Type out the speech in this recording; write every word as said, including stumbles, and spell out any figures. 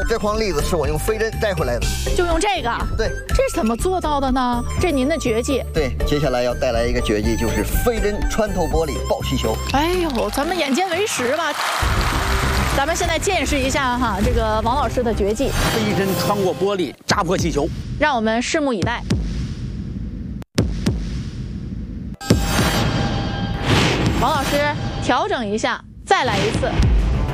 这筐栗子是我用飞针摘回来的， 就用这个。 对， 这是怎么做到的呢？这您的绝技。 对，接下来要带来一个绝技，就是飞针穿透玻璃爆气球。 哎呦，咱们眼见为实吧。咱们现在见识一下哈，这个王老师的绝技， 飞针穿过玻璃，扎破气球。 让我们拭目以待。王老师，调整一下，再来一次。